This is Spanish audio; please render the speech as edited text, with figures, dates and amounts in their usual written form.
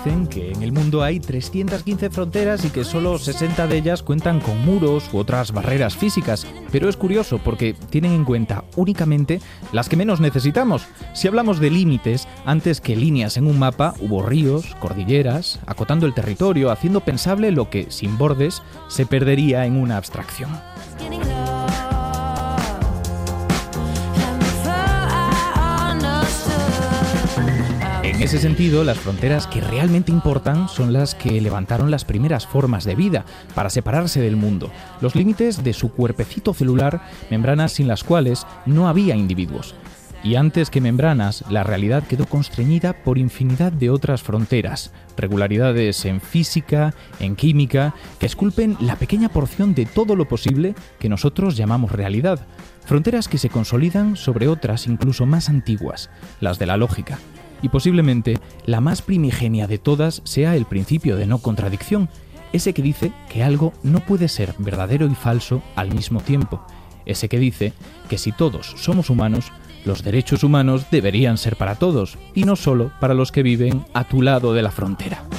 dicen que en el mundo hay 315 fronteras y que solo 60 de ellas cuentan con muros u otras barreras físicas. Pero es curioso porque tienen en cuenta únicamente las que menos necesitamos. Si hablamos de límites, antes que líneas en un mapa, hubo ríos, cordilleras, acotando el territorio, haciendo pensable lo que, sin bordes, se perdería en una abstracción. En ese sentido, las fronteras que realmente importan son las que levantaron las primeras formas de vida para separarse del mundo, los límites de su cuerpecito celular, membranas sin las cuales no había individuos. Y antes que membranas, la realidad quedó constreñida por infinidad de otras fronteras, regularidades en física, en química, que esculpen la pequeña porción de todo lo posible que nosotros llamamos realidad. Fronteras que se consolidan sobre otras incluso más antiguas, las de la lógica. Y posiblemente la más primigenia de todas sea el principio de no contradicción, ese que dice que algo no puede ser verdadero y falso al mismo tiempo, ese que dice que si todos somos humanos, los derechos humanos deberían ser para todos y no solo para los que viven a tu lado de la frontera.